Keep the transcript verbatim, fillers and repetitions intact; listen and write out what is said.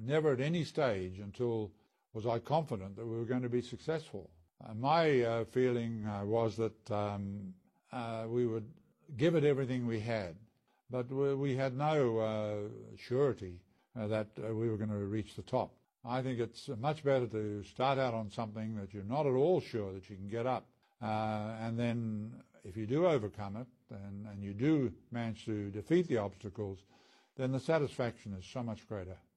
never at any stage until was I confident that we were going to be successful. Uh, my uh, feeling uh, was that um, uh, we would give it everything we had, but we, we had no uh, surety uh, that uh, we were going to reach the top. I think it's much better to start out on something that you're not at all sure that you can get up, uh, and then if you do overcome it and, and you do manage to defeat the obstacles, then the satisfaction is so much greater.